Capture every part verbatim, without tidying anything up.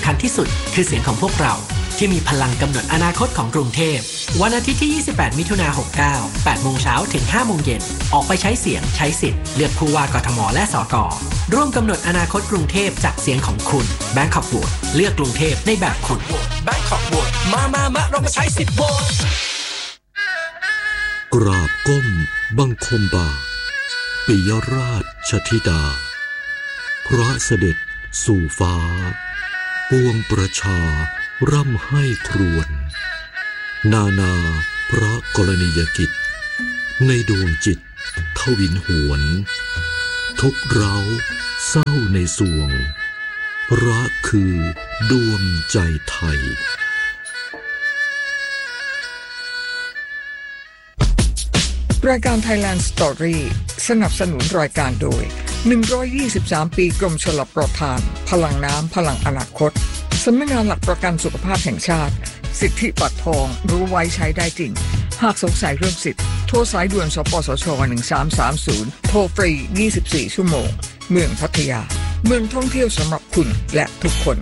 ำคัญที่สุดคือเสียงของพวกเราที่มีพลังกำหนดอนาคตของกรุงเทพวันอาทิตย์ที่ยี่สิบแปดมิถุนายนหกเก้า แปดโมงเช้าถึงห้าโมงเย็นออกไปใช้เสียงใช้สิทธิ์เลือกผู้ว่ากทมและสกร่วมกำหนดอนาคตกรุงเทพจากเสียงของคุณ Bangkok Vote เลือกกรุงเทพในแบบคุณ Bangkok Vote มามามาเรามาใช้สิทธิ์โหวตกราบก้มบังคมบาทปิยราชธิดาพระเสด็จสู่ฟ้าปวงประชาร่ำให้ครวญนานาพระกรณียกิจในดวงจิตทวินหวนทุกเร้าเศร้าในสวงรักคือดวงใจไทยรายการ Thailand Story สนับสนุนรายการโดยหนึ่งร้อยยี่สิบสามปีกรมชลประทานพลังน้ำพลังอนาคตสำนักงานหลักประกันสุขภาพแห่งชาติสิทธิบัตรทองรู้ไว้ใช้ได้จริงหากสงสัยเรื่องสิทธิ์โทรสายด่วนสปสชหนึ่งสามสามศูนย์โทรฟรียี่สิบสี่ชั่วโมงเมืองพัทยาเมืองท่องเที่ยวสำหรับคุณและทุกคน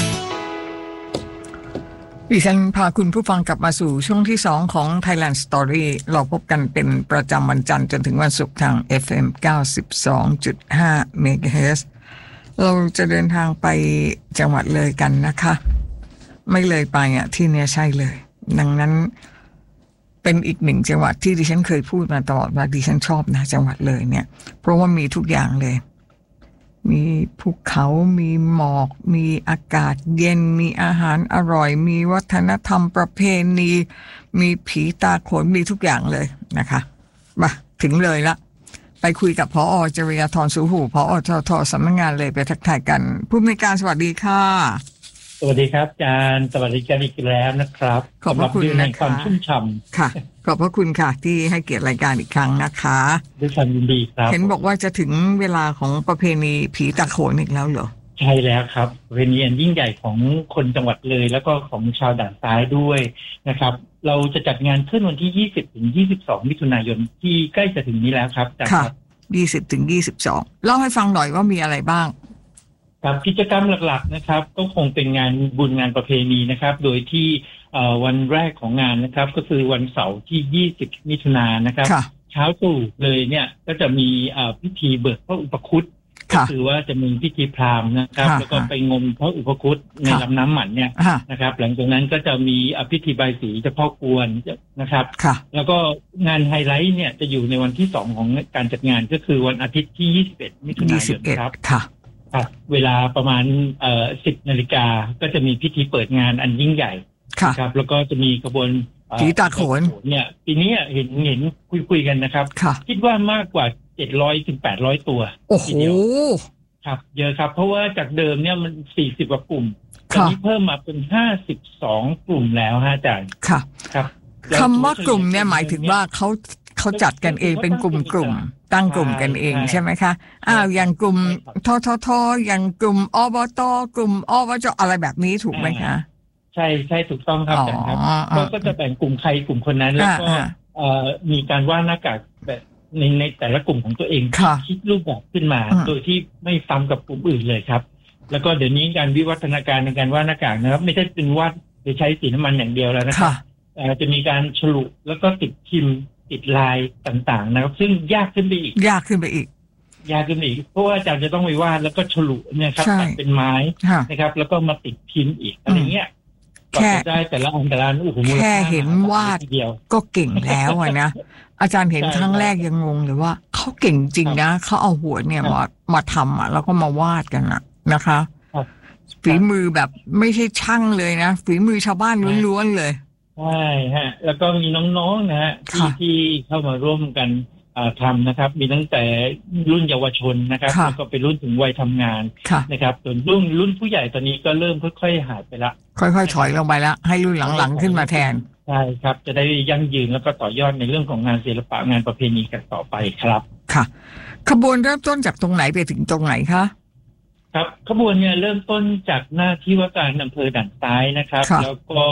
ดิฉันพาคุณผู้ฟังกลับมาสู่ช่วงที่สองของ Thailand Story เราพบกันเป็นประจำวันจันทร์จนถึงวันศุกร์ทาง เอฟ เอ็ม เก้าสิบสองจุดห้า เมกะเฮิรตซ์เราจะเดินทางไปจังหวัดเลยกันนะคะไม่เลยไปอ่ะที่เนี้ยใช่เลยดังนั้นเป็นอีกหนึ่งจังหวัดที่ดิฉันเคยพูดมาตลอดว่าดิฉันชอบนะจังหวัดเลยเนี่ยเพราะว่ามีทุกอย่างเลยมีภูเขามีหมอกมีอากาศเย็นมีอาหารอร่อยมีวัฒนธรรมประเพณีมีผีตาโขนมีทุกอย่างเลยนะคะมาถึงเลยละไปคุยกับผอ.จริยธรสุหูผอ.ทท.สำนักงานเลยไปทักทายกันผู้อำนวยการสวัสดีค่ะสวัสดีครับอาจารย์สวัสดีกันอีกแล้วนะครับขอบพระคุณนะคะความชุ่มฉ่ำค่ะขอบพระคุณค่ะที่ให้เกียรติรายการอีกครั้งนะคะด้วยความยินดีครับเห็นบอกว่าจะถึงเวลาของประเพณีผีตาโขนอีกแล้วเหรอใช่แล้วครับประเพณีอันยิ่งใหญ่ของคนจังหวัดเลยแล้วก็ของชาวด่านซ้ายด้วยนะครับเราจะจัดงานขึ้นวันที่ยี่สิบถึงยี่สิบสองมิถุนายนที่ใกล้จะถึงนี้แล้วครับค่ะยี่สิบถึงยี่สิบสองเล่าให้ฟังหน่อยว่ามีอะไรบ้างครับกิจกรรมหลักๆนะครับก็คงเป็นงานบุญงานประเพณีนะครับโดยที่วันแรกของงานนะครับก็คือวันเสาร์ที่ยี่สิบมิถุนายนนะครับเช้าตรู่เลยเนี่ยก็จะมีพิธีเบิกพระอุปคุตก็คือว่าจะมีพิธีพราหมณ์นะครับแล้วก็ไปงมพระอุปคุตในลำน้ำหมันเนี่ยนะครับหลังจากนั้นก็จะมีพิธีบายสีเฉพาะกวนนะครับแล้วก็งานไฮไลท์เนี่ยจะอยู่ในวันที่สองของการจัดงานก็คือวันอาทิตย์ที่ยี่สิบเอ็ดมิถุนายนครับครับเวลาประมาณเอ่อสิบนาฬิกาก็จะมีพิธีเปิดงานอันยิ่งใหญ่ครับแล้วก็จะมีขบวนผีตาโขนเนี่ยปีนี้เห็นเห็นคุยคุยกันนะครับคิดว่ามากกว่าเจ็ดร้อยถึงแปดร้อยตัวทีเดียวครับเยอะครับเพราะว่าจากเดิมเนี่ยมันสี่สิบกว่ากลุ่มตอนนี้เพิ่มมาเป็นห้าสิบสองกลุ่มแล้วฮะอาจารย์ค่ะครับคำว่ากลุ่มเนี่ยหมายถึงว่าเขาเขาจัดกันเองเป็นกลุ่มกลุ่มตั้งกลุ่มกันเองใช่ไหมคะอ้าวอย่างกลุ่มทททอย่างกลุ่มอบตกลุ่มอบจอะไรแบบนี้ถูกไหมคะใช่ใช่ถูกต้องครับอาจารย์ครับก็จะแบ่งกลุ่มใครกลุ่มคนนั้นแล้วก็มีการวาดหน้ากากแบบในในแต่ละกลุ่มของตัวเองคิดรูปแบบขึ้นมาโดยที่ไม่ซ้ำกับกลุ่มอื่นเลยครับแล้วก็เดี๋ยวนี้การวิวัฒนาการในการวาดหน้ากากนะครับไม่ใช่เป็นวาดโดยใช้สีน้ำมันอย่างเดียวแล้วนะครับจะมีการฉลุแล้วก็ติดพิมพ์ติดลายต่างๆนะครับซึ่งยากขึ้นไปอีกยากขึ้นไปอีกยากขึ้นไปอีกเพราะว่าอาจารย์จะต้องไปวาดแล้วก็ฉลุเนี่ยครับตัดเป็นไม้นะครับแล้วก็มาติดพิมพ์อีกอะไรเงี้ยแค่ได้แต่ละอันแต่ละอันโอ้โหแค่เห็นวาดก็เก่งแล้วอะนะอาจารย์เห็นครั้งแรกยังงงเลยว่าเขาเก่งจริงนะเขาเอาหัวเนี่ยมามาทำอ่ะแล้วก็มาวาดกันอะนะคะฝีมือแบบไม่ใช่ช่างเลยนะฝีมือชาวบ้านล้วนๆเลยใช่ฮะแล้วก็มีน้องๆนะฮะที่ที่เข้ามาร่วมกันทำนะครับมีตั้งแต่รุ่นเยาวชนนะครับแล้วก็ไปรุ่นถึงวัยทำงานนะครับส่วนรุ่นรุ่นผู้ใหญ่ตอนนี้ก็เริ่มค่อยๆหายไปละค่อยๆถอยลงไปละให้รุ่นหลังๆขึ้นมาแทนใช่ครับจะได้ยั่งยืนแล้วก็ต่อยอดในเรื่องของงานศิลปะงานประเพณีกันต่อไปครับค่ะขบวนเริ่มต้นจากตรงไหนไปถึงตรงไหนคะครับขบวนเนี่ยเริ่มต้นจากหน้าที่ว่าการอำเภอด่านซ้ายนะครับแล้วก็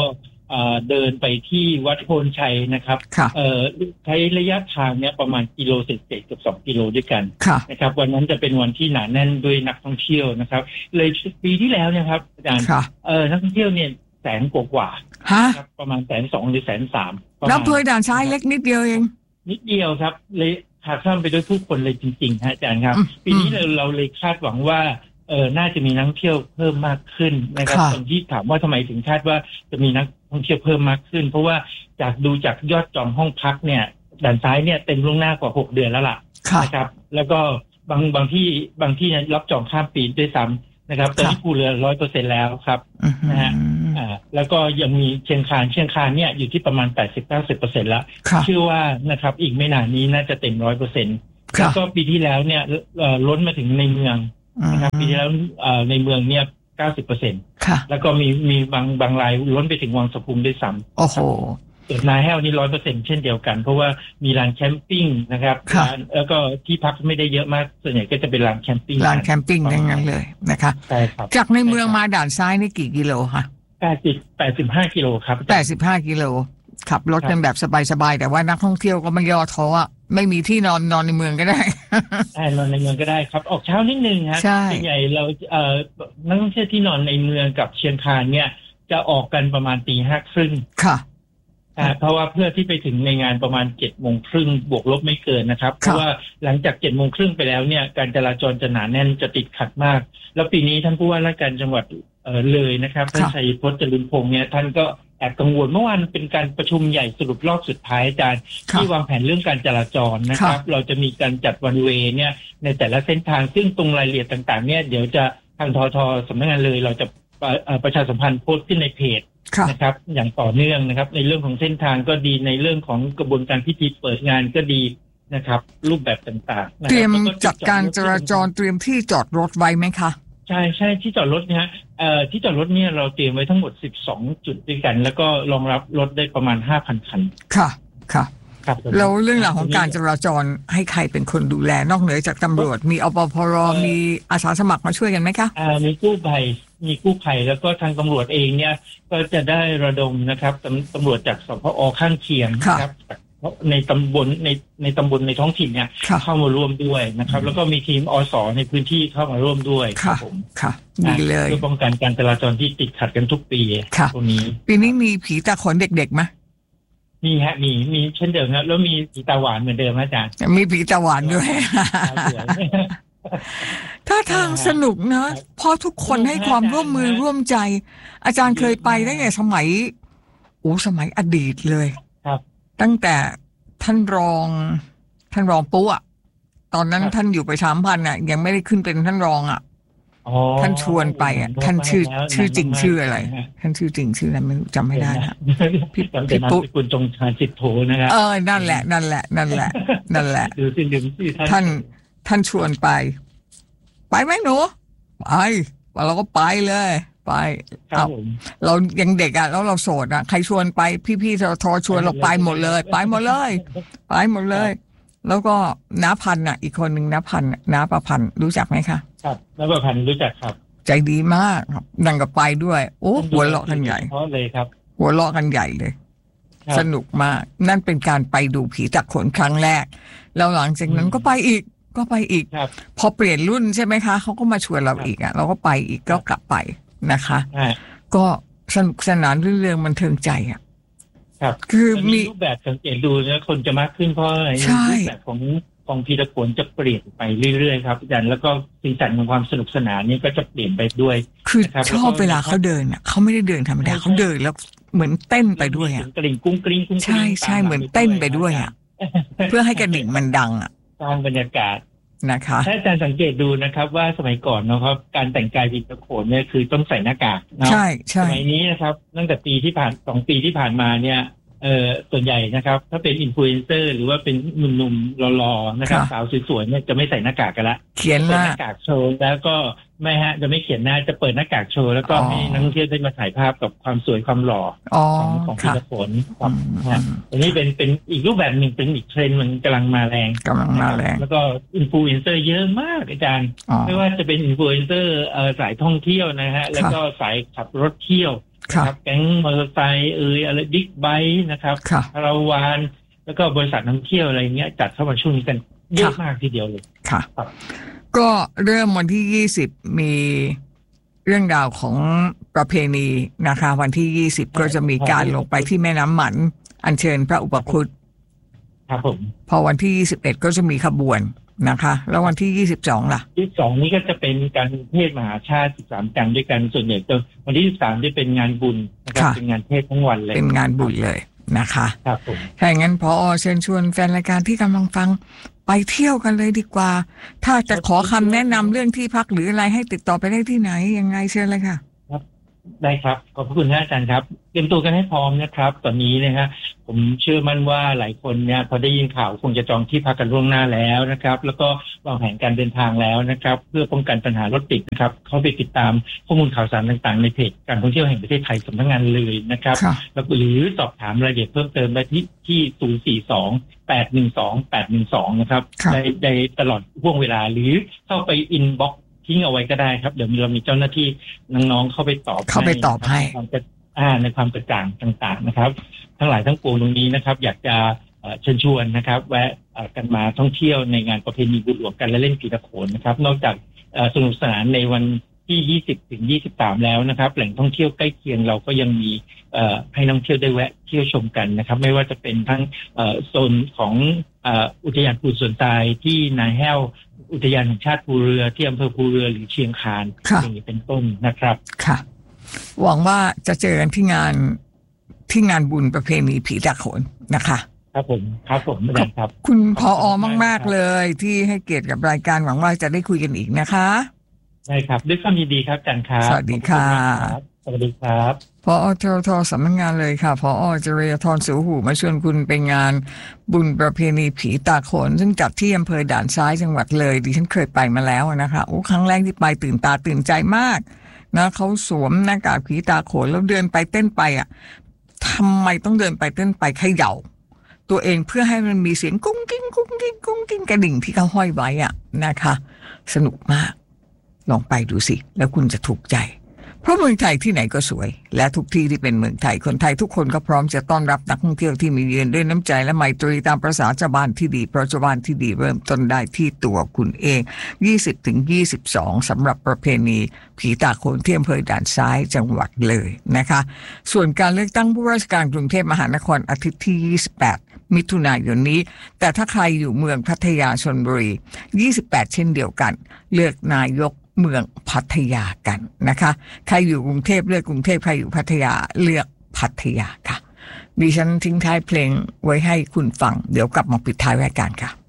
เอ่อเดินไปที่วัดโพนชัยนะครับเอ่อใช้ระยะทางเนี้ยประมาณกิโลเศษๆเกือบสองกิโลด้วยกันนะครับวันนั้นจะเป็นวันที่หนาแน่นด้วยนักท่องเที่ยวนะครับเลยปีที่แล้วเนี่ยครับอาจารย์เออนักท่องเที่ยวเนี่ยแสนกว่าๆฮะประมาณแสนสองหรือแสนสามแล้วอำเภอด่านซ้ายเล็กนิดเดียวเองนิดเดียวครับเลยขาดข้ามไปด้วยผู้คนเลยจริงๆฮะอาจารย์ครับปีนี้เราเราเลยคาดหวังว่าเออน่าจะมีนักท่องเที่ยวเพิ่มมากขึ้นนะครับคนที่ถามว่าทำไมถึงคาดว่าจะมีนักท่องเที่ยวเพิ่มมากขึ้นเพราะว่าจากดูจากยอดจองห้องพักเนี่ยด่านซ้ายเนี่ยเต็มล่วงหน้ากว่าหกเดือนแล้วล่ะนะครับแล้วก็บางบางที่บางที่รับจองข้ามปีด้วยซ้ำนะครับตอนนี้ภูเรือร้อยเปอร์เซ็นต์แล้วครับนะฮะอ่าแล้วก็ยังมีเชียงคานเชียงคานเนี่ยอยู่ที่ประมาณแปดสิบเก้าสิบเปอร์เซ็นต์แล้วเชื่อว่านะครับอีกไม่นานนี้น่าจะเต็มร้อยเปอร์เซ็นต์แล้วก็ปีที่แล้วเนี่ยล้นมาถึงในเมืองนะครับปีที่แล้วในเมืองเนี่ยเก้าสิบเปอร์เซ็นต์แล้วก็มีมีบางบางรายล้นไปถึงวังสะพุงด้วยซ้ำโอ้โหส่วนนาแห้วนี่ร้อยเปอร์เซ็นต์เช่นเดียวกันเพราะว่ามีลานแคมปิ้งนะครับแล้วก็ที่พักไม่ได้เยอะมากส่วนใหญ่ก็จะเป็นลานแคมปิ้งลานแคมปิ้งนั่นเลยนะคะใช่ครับจากในเมืองมาด่านซ้ายนี่กี่กิโลคะแปดสิบแปดสิบห้ากิโลครับแปดสิบห้ากิโลขับรถกันแบบสบายๆแต่ว่านักท่องเที่ยวก็ไม่ย่อท้อไม่มีที่นอนนอนในเมืองก็ได้ใช่นอนในเมืองก็ได้ครับออกเช้านิดนึงฮะส่วนใหญ่เราเอ่อนักท่องเที่ยวที่นอนในเมืองกับเชียงคานเนี่ยจะออกกันประมาณตีห้าครึ่งค่ะเพราะว่าเพื่อที่ไปถึงในงานประมาณเจ็ดโมงครึ่งบวกลบไม่เกินนะครับเพราะว่าหลังจากเจ็ดโมงครึ่งไปแล้วเนี่ยการจราจรจะหนาแน่นจะติดขัดมากแล้วปีนี้ท่านผู้ว่าราชการจังหวัดเอ่อเลยนะครับท่านชัยพจน์จริญพงษ์เนี่ยท่านก็แอบกังวลเมื่อวานเป็นการประชุมใหญ่สรุปรอบสุดท้ายอาจารย์ที่วางแผนเรื่องการจราจรนะครับเราจะมีการจัดวันเวย์เนี่ยในแต่ละเส้นทางซึ่งตรงรายละเอียดต่างๆเนี่ยเดี๋ยวจะทางททสำนักงานเลยเราจะประชาสัมพันธ์โพสต์ขึ้นในเพจนะครับอย่างต่อเนื่องนะครับในเรื่องของเส้นทางก็ดีในเรื่องของกระบวนการพิธีเปิดงานก็ดีนะครับรูปแบบต่างๆเตรียมจัดการจราจรเตรียมที่จอดรถไว้ไหมคะใช่ใช่ที่จอดรถเนี่ยเอ่อที่จอดรถเนี่ยเราเตรียมไว้ทั้งหมดสิบสองจุดด้วยกันแล้วก็รองรับรถได้ประมาณ ห้าพัน คันค่ะค่ะแล้วเรื่องราวของการจราจรให้ใครเป็นคนดูแลนอกเหนือจากตำรวจมีอปพรมีอาสาสมัครมาช่วยกันไหมคะอ่ามีกู้ภัยมีกู้ภัยแล้วก็ทางตำรวจเองเนี่ยก็จะได้ระดมนะครับตำรวจจากสพอข้างเคียงนะครับในตำบลในในตำบลในท้องถิ่นเนี่ยเข้ามาร่วมด้วยนะครับแล้วก็มีทีมอสในพื้นที่เข้ามาร่วมด้วยครับผมค่ะดีเลยเพื่อป้องกันการจราจรที่ติดขัดกันทุกปีตรงนี้ปีนี้มีผีตาขนเด็กๆไหมมีฮะมีมีเช่นเดิมครับแล้วมีผีตาหวานเหมือนเดิมอาจารย์มีผีตาหวานด้วยถ้าทางสนุกนะเพราะทุกคนให้ความร่วมมือร่วมใจอาจารย์เคยไปตั้งแต่สมัยโอ้สมัยอดีตเลยครับตั้งแต่ท่านรองท่านรองปุ๊อะตอนนั้นท่านอยู่ประชาสัมพันธ์อ่ะยังไม่ได้ขึ้นเป็นท่านรองอ่ะท่านชวนไปอ่ะท่านชื่อชื่อจริงชื่ออะไรท่านชื่อจริงชื่ออะไรไม่จำไม่ได้นะพี่พี่ปุ๊คุณจงชาญสิทโธนะครับเออนั่นแหละนั่นแหละนั่นแหละนั่นแหละท่านท่านชวนไปไปไหมหนูไปเราก็ไปเลยไปเอาเรายังเด็กอ่ะแล้วเราโสดอ่ะใครชวนไปพี่ๆททชวนเราไปหมดเลยไปหมดเลยไปหมดเลยแล้วก็น้าพันธุ์อ่ะอีกคนหนึ่งน้าพันธุ์น้าประพันธ์รู้จักไหมคะครับน้าประพันธ์รู้จักครับใจดีมากครับนั่งกับไปด้วยโอ้หัวเราะกันใหญ่เพราะเลยครับหัวเราะกันใหญ่เลยสนุกมากนั่นเป็นการไปดูผีตาโขนครั้งแรกแล้วหลังจากนั้นก็ไปอีกก็ไปอีกพอเปลี่ยนรุ่นใช่ไหมคะเขาก็มาชวนเราอีกอ่ะเราก็ไปอีกก็กลับไปนะคะก็สนุกสนานเรื่องบันเทิงใจอ่ะครับคือมีรูปแบบสังเกตดูนะคนจะมากขึ้นเพราะอะไรรูปแบบของของผีตาโขนจะเปลี่ยนไปเรื่อยๆครับอาจารย์แล้วก็สีสันของความสนุกสนานนี้ก็จะเปลี่ยนไปด้วยคือชอบเวลาเขาเดินอ่ะเขาไม่ได้เดินธรรมดาเขาเดินแล้วเหมือนเต้นไปด้วยอ่ะกระดิ่งกุ้งกริ้งกุ้งใช่ใช่เหมือนเต้นไปด้วยอ่ะเพื่อให้กระดิ่งมันดังอ่ะสร้างบรรยากาศนะคะถ้าอาจารย์สังเกตดูนะครับว่าสมัยก่อนนะครับการแต่งกายผีตาโขนเนี่ยคือต้องใส่หน้ากากใช่ใช่สมัยนี้นะครับตั้งแต่ปีที่ผ่านสองปีที่ผ่านมาเนี่ยเอ่อส่วนใหญ่นะครับถ้าเป็นอินฟลูเอนเซอร์หรือว่าเป็นหนุ่มๆหล่อๆนะครับสาวสวยๆเนี่ยจะไม่ใส่หน้ากากกันละเขียนหน้ากากโชว์แล้วก็ไม่ฮะจะไม่เขียนหน้าจะเปิดหน้ากากโชว์แล้วก็ให้นักท่องเที่ยวได้มาถ่ายภาพกับความสวยความหล่อของของผีตาโขนครับอันนี้เป็นเป็นอีกรูปแบบหนึ่งเป็นอีกเทรนด์มันกำลังมาแรงกำลังมาแรงแล้วก็อินฟลูเอนเซอร์เยอะมากอาจารย์ไม่ว่าจะเป็นอินฟลูเอนเซอร์สายท่องเที่ยวนะฮะแล้วก็สายขับรถเที่ยวครับแก๊งมอเตอร์ไซค์เอ่ยอะไรบิ๊กไบค์นะครับคาราวานแล้วก็บริษัทนำเที่ยวอะไรเงี้ยจัดเข้ามาช่วงนี้กันเยอะมากทีเดียวเลยค่ะก็เริ่มวันที่ยี่สิบมีเรื่องราวของประเพณีนะคะวันที่ยี่สิบก็จะมีการลงไปที่แม่น้ำหมันอัญเชิญพระอุปคุตครับผมพอวันที่ยี่สิบเอ็ดก็จะมีขบวนนะคะแล้ววันที่ยี่สิบสองล่ะยี่สิบสองนี้ก็จะเป็นการเทศมหาชาติสิบสามกันด้วยกันส่วนใหญ่ตัววันที่ยี่สิบสามจะเป็นงานบุญนะครับเป็นงานเทศทั้งวันเลยเป็นงานบุญเลยนะคะครับผมถ้าอย่างนั้นพอเชิญชวนแฟนรายการที่กำลังฟังไปเที่ยวกันเลยดีกว่าถ้าจะขอคำแนะนำเรื่องที่พักหรืออะไรให้ติดต่อไปได้ที่ไหนยังไงเชิญเลยค่ะครับได้ครับขอบคุณท่านอาจารย์ครับเตรียมตัวกันให้พร้อมนะครับตอนนี้นะฮะผมเชื่อมั่นว่าหลายคนเนี่ยพอได้ยินข่าวคงจะจองที่พักกันล่วงหน้าแล้วนะครับแล้วก็วางแผนการเดินทางแล้วนะครับเพื่อป้องกันปัญหารถติดนะครับเข้าไปติดตามข้อมูลข่าวสารต่างๆในเพจการท่องเที่ยวแห่งประเทศไทยสำนักงานเลยนะครับแล้วหรือสอบถามรายละเอียดเพิ่มเติมได้ที่ที่ศูนย์ สี่ สอง แปด หนึ่ง สอง แปด หนึ่ง สองนะครับในในตลอดห่วงเวลาหรือเข้าไปอินบ็อกซ์ทิ้งเอาไว้ก็ได้ครับเดี๋ยวเรามีเจ้าหน้าที่น้องๆเข้าไปตอบเข้าไปตอบให้อ่าในความกระจ่างต่างๆนะครับทั้งหลายทั้งปวงตรงนี้นะครับอยากจะเชิญชวนนะครับแวะกันมาท่องเที่ยวในงานประเพณีบุญหลวงกันและเล่นผีตะโขนนะครับนอกจากสนุกสนานในวันที่ยี่สิบถึงยี่สิบสามแล้วนะครับแหล่งท่องเที่ยวใกล้เคียงเราก็ยังมีให้นักท่องเที่ยวได้แวะเที่ยวชมกันนะครับไม่ว่าจะเป็นทั้งโซนของอุทยานภูสวนทรายที่นาแห้วอุทยานแห่งชาติภูเรือที่อำเภอภูเรือหรือเชียงคานอย่างนี้เป็นต้นนะครับค่ะหวังว่าจะเจอกันที่งานที่งานบุญประเพณีผีตะโขนนะคะครับผมครับผมไม่ได้ครับคุณผอ.มากๆเลยที่ให้เกียรติกับรายการหวังว่าจะได้คุยกันอีกนะคะใช่ครับด้วยความยินดีครับอาจารย์ครับสวัสดีค่ะสวัสดีครับผอ.ทท.สำนักงานเลยค่ะผอ.จริยธรสูหูมาชวนคุณไปงานบุญประเพณีผีตาโขนซึ่งจัดที่อำเภอด่านซ้ายจังหวัดเลยดิฉันเคยไปมาแล้วนะคะโอ้ครั้งแรกที่ไปตื่นตาตื่นใจมากนะเขาสวมหน้ากากผีตาโขนแล้วเดินไปเต้นไปอ่ะทำไมต้องเดินไปเต้นไปเขย่าตัวเองเพื่อให้มันมีเสียงกุ้งกิ้งกุ้งกิ้งกุ้งกิ้งกระดิ่งที่เขาห้อยไว้อ่ะนะคะสนุกมากลองไปดูสิแล้วคุณจะถูกใจเพราะเมืองไทยที่ไหนก็สวยและทุกที่ที่เป็นเมืองไทยคนไทยทุกคนก็พร้อมจะต้อนรับนักท่องเที่ยวที่มีเยือนด้วยน้ำใจและไมตรีตามประสาเจ้าบ้านที่ดีเพราะเจ้าบ้านที่ดีเริ่มต้นได้ที่ตัวคุณเอง ยี่สิบถึงยี่สิบสอง สำหรับประเพณีผีตาโขนที่อำเภอด่านซ้ายจังหวัดเลยนะคะส่วนการเลือกตั้งผู้ว่าราชการกรุงเทพมหานครอาทิตย์ที่ยี่สิบแปดมิถุนายนนี้แต่ถ้าใครอยู่เมืองพัทยาชลบุรียี่สิบแปดเช่นเดียวกันเลือกนายกเมืองพัทยากันนะคะใครอยู่กรุงเทพเลือกกรุงเทพใครอยู่พัทยาเลือกพัทยาค่ะดิฉันทิ้งท้ายเพลงไว้ให้คุณฟังเดี๋ยวกลับมาปิดท้ายรายการค่ะ